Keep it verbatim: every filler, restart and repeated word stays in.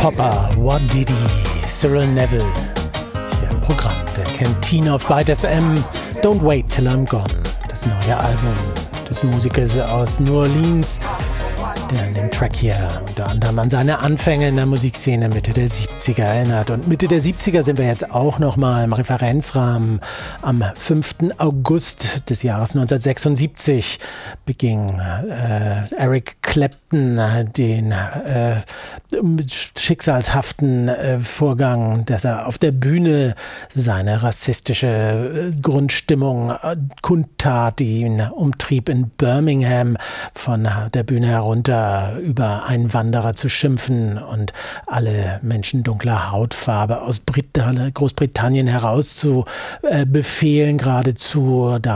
Popper, What Did He, Cyril Neville. Hier im Programm der Kantine auf Byte F M. Don't Wait Till I'm Gone. Das neue Album des Musikers aus New Orleans, der an dem Track hier unter anderem an seine Anfänge in der Musikszene Mitte der siebziger erinnert. Und Mitte der siebziger sind wir jetzt auch nochmal im Referenzrahmen. Am fünften August des Jahres neunzehnhundertsechsundsiebzig beging äh, Eric Clapton den äh, schicksalshaften äh, Vorgang, dass er auf der Bühne seine rassistische äh, Grundstimmung äh, kundtat, die ihn umtrieb, in Birmingham von der Bühne herunter über Einwanderer zu schimpfen und alle Menschen dunkler Hautfarbe aus Brit- Großbritannien heraus zu äh, befehlen, geradezu. Da